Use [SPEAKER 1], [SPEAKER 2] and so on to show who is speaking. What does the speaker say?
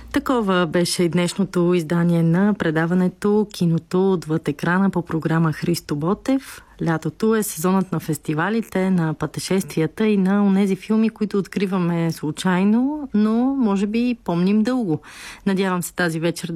[SPEAKER 1] Такова беше и днешното издание на предаването "Киното отвъд екрана" по програма Христо Ботев. Лятото е сезонът на фестивалите, на пътешествията и на онези филми, които откриваме случайно, но може би помним дълго. Надявам се тази вечер